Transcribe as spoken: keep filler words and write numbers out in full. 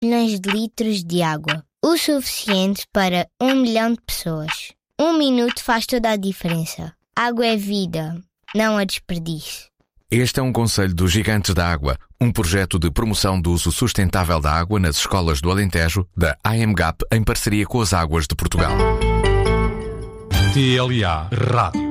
milhões de litros de água, o suficiente para um milhão de pessoas. Um minuto faz toda a diferença. Água é vida, não a desperdice. Este é um conselho dos Gigantes da Água, um projeto de promoção do uso sustentável da água nas escolas do Alentejo, da A M G A P, em parceria com as Águas de Portugal. T L A Rádio.